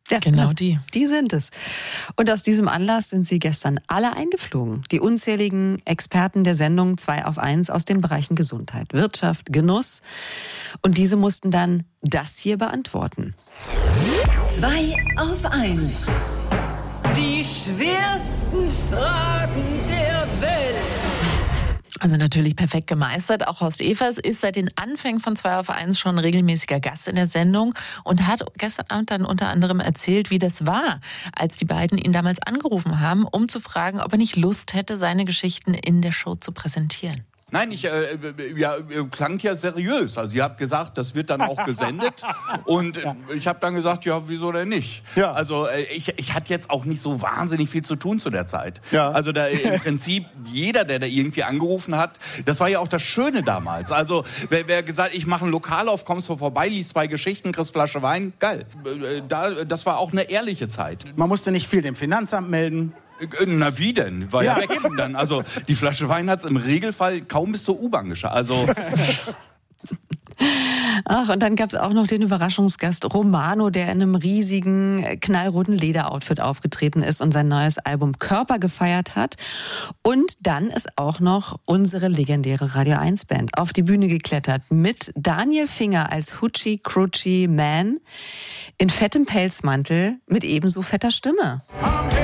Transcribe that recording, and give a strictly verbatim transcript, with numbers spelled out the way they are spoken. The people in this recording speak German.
Ja, genau, genau die. Die sind es. Und aus diesem Anlass sind sie gestern alle eingeflogen. Die unzähligen Experten der Sendung zwei auf eins aus den Bereichen Gesundheit, Wirtschaft, Genuss. Und diese mussten dann das hier beantworten. zwei auf eins. Die schwersten Fragen der Welt. Also natürlich perfekt gemeistert. Auch Horst Evers ist seit den Anfängen von zwei auf eins schon regelmäßiger Gast in der Sendung und hat gestern Abend dann unter anderem erzählt, wie das war, als die beiden ihn damals angerufen haben, um zu fragen, ob er nicht Lust hätte, seine Geschichten in der Show zu präsentieren. Nein, ich äh, ja, klang ja seriös. Also ihr habt gesagt, das wird dann auch gesendet. Und äh, ich habe dann gesagt, ja, wieso denn nicht? Ja. Also äh, ich, ich hatte jetzt auch nicht so wahnsinnig viel zu tun zu der Zeit. Ja. Also da im Prinzip jeder, der da irgendwie angerufen hat, das war ja auch das Schöne damals. Also wer, wer gesagt, ich mache ein Lokalauf, kommst du vorbei, liest zwei Geschichten, kriegst Flasche Wein, geil. Äh, da, das war auch eine ehrliche Zeit. Man musste nicht viel dem Finanzamt melden. Na wie denn? War ja, ja weg dann. Also die Flasche Wein hat's im Regelfall kaum bis zur U-Bahn geschafft. Also Ach, und dann gab's auch noch den Überraschungsgast Romano, der in einem riesigen, knallroten Lederoutfit aufgetreten ist und sein neues Album Körper gefeiert hat. Und dann ist auch noch unsere legendäre Radio eins Band auf die Bühne geklettert mit Daniel Finger als Hoochie Cruchy Man in fettem Pelzmantel mit ebenso fetter Stimme.